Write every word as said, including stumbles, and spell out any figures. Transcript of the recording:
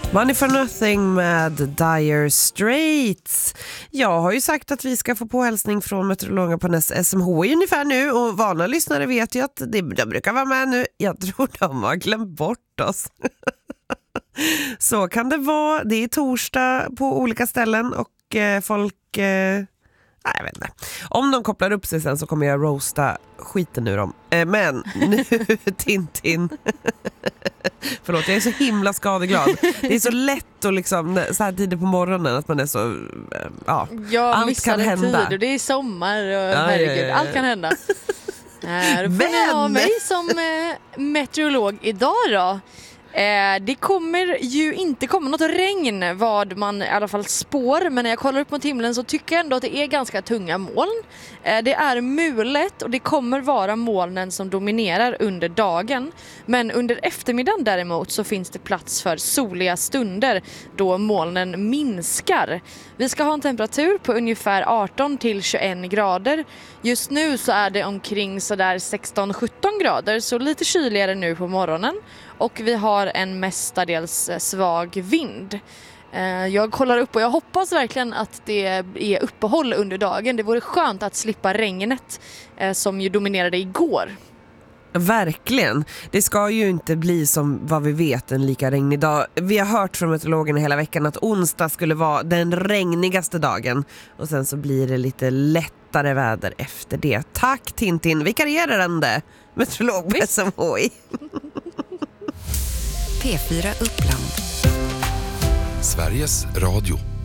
Money for Nothing med Dire Straits. Jag har ju sagt att vi ska få påhälsning från meteorologer på nästa S M H I ungefär nu, och vana lyssnare vet ju att det, de brukar vara med nu. Jag tror de har glömt bort oss. Så kan det vara. Det är torsdag på olika ställen och eh, folk... Eh, nej, jag vet inte. Om de kopplar upp sig sen så kommer jag roasta skiten ur dem. Eh, men nu, Tintin. Förlåt, jag är så himla skadeglad. Det är så lätt att liksom, så här tider på morgonen att man är så... Eh, ja, jag allt kan hända. Tid och det är sommar och ja, herregud, ja, ja, ja. allt kan hända. Här får Men... ni ha mig som eh, meteorolog idag då. Eh, det kommer ju inte komma något regn, vad man i alla fall spår, men när jag kollar upp mot himlen så tycker jag ändå att det är ganska tunga moln. Eh, det är mulet och det kommer vara molnen som dominerar under dagen, men under eftermiddagen däremot så finns det plats för soliga stunder då molnen minskar. Vi ska ha en temperatur på ungefär arton till tjugoett grader. Just nu så är det omkring sådär sexton sjutton grader, så lite kyligare nu på morgonen. Och vi har en mestadels svag vind. Jag kollar upp och jag hoppas verkligen att det är uppehåll under dagen. Det vore skönt att slippa regnet som ju dominerade igår. Verkligen. Det ska ju inte bli som vad vi vet en lika regnig dag. Vi har hört från meteorologerna hela veckan att onsdag skulle vara den regnigaste dagen. Och sen så blir det lite lättare väder efter det. Tack Tintin, vikarierande meteorolog på S M H I. P fyra Uppland. Sveriges Radio.